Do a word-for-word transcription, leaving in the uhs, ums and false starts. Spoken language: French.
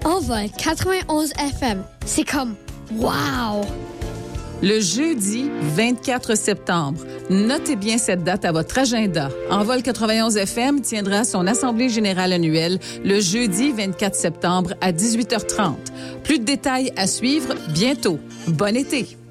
Envol quatre-vingt-onze F M. C'est comme wow! Le jeudi vingt-quatre septembre. Notez bien cette date à votre agenda. Envol quatre-vingt-onze F M tiendra son assemblée générale annuelle le jeudi vingt-quatre septembre à dix-huit heures trente. Plus de détails à suivre bientôt. Bon été!